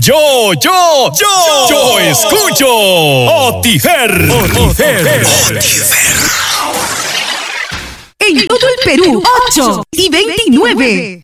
Yo escucho Otifer. En todo el Perú, 8:29.